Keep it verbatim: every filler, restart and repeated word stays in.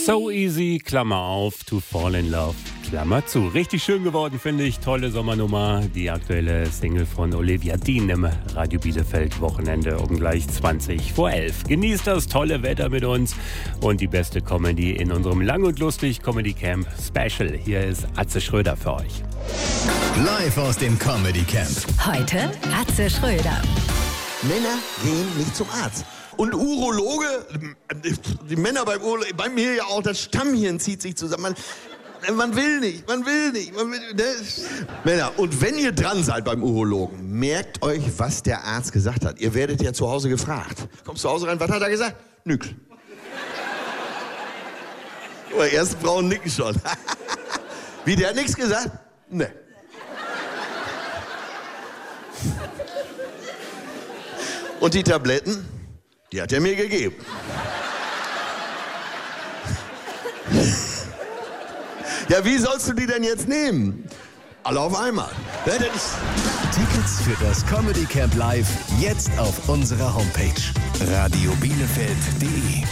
So easy, Klammer auf, to fall in love, Klammer zu. Richtig schön geworden, finde ich. Tolle Sommernummer. Die aktuelle Single von Olivia Dean im Radio Bielefeld Wochenende um gleich zwanzig vor elf. Genießt das tolle Wetter mit uns und die beste Comedy in unserem Lang und Lustig Comedy Camp Special. Hier ist Atze Schröder für euch. Live aus dem Comedy Camp. Heute Atze Schröder. Männer gehen nicht zum Arzt. Und Urologe, die Männer beim Urologe, bei mir ja auch, das Stammhirn zieht sich zusammen. Man, man will nicht, man will nicht. Man will, ne? Männer, und wenn ihr dran seid beim Urologen, merkt euch, was der Arzt gesagt hat. Ihr werdet ja zu Hause gefragt. Kommst zu Hause rein, was hat er gesagt? Nix. Die ersten Frauen nicken schon. Wie, der hat nichts gesagt? Ne. Und die Tabletten? Die hat er mir gegeben. Ja, wie sollst du die denn jetzt nehmen? Alle auf einmal. Tickets für das Comedy Camp Live jetzt auf unserer Homepage radio bielefeld punkt de.